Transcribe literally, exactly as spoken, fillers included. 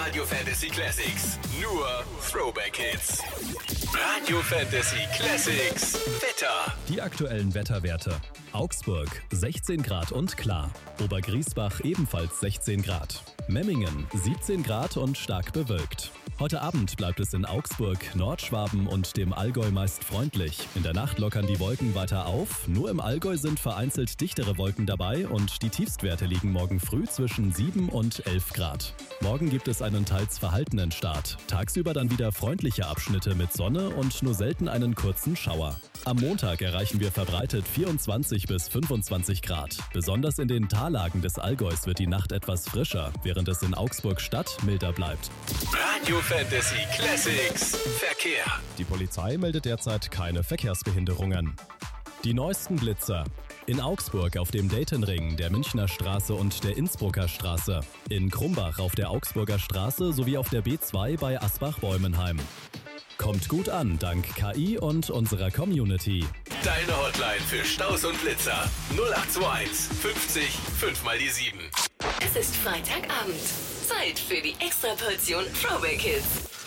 Radio Fantasy Classics. Nur Throwback Hits. Radio Fantasy Classics. Wetter. Die aktuellen Wetterwerte. Augsburg sechzehn Grad und klar. Obergriesbach ebenfalls sechzehn Grad. Memmingen siebzehn Grad und stark bewölkt. Heute Abend bleibt es in Augsburg, Nordschwaben und dem Allgäu meist freundlich. In der Nacht lockern die Wolken weiter auf. Nur im Allgäu sind vereinzelt dichtere Wolken dabei und die Tiefstwerte liegen morgen früh zwischen sieben und elf Grad. Morgen gibt es einen teils verhaltenen Start. Tagsüber dann wieder freundliche Abschnitte mit Sonne und nur selten einen kurzen Schauer. Am Montag erreichen wir verbreitet vierundzwanzig bis fünfundzwanzig Grad. Besonders in den Tallagen des Allgäus wird die Nacht etwas frischer, während es in Augsburg Stadt milder bleibt. Radio Fantasy Classics. Verkehr. Die Polizei meldet derzeit keine Verkehrsbehinderungen. Die neuesten Blitzer. In Augsburg auf dem Daytonring, der Münchner Straße und der Innsbrucker Straße. In Krumbach auf der Augsburger Straße sowie auf der B zwei bei Asbach-Bäumenheim. Kommt gut an, dank K I und unserer Community. Deine Hotline für Staus und Blitzer. null acht zwei eins fünfzig fünf mal die sieben. Es ist Freitagabend. Zeit für die Extraportion Throwback Hits.